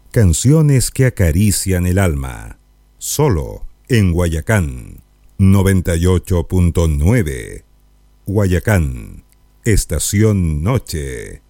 Canciones que acarician el alma. Solo en Guayacán 98.9. Guayacán, Estación Noche.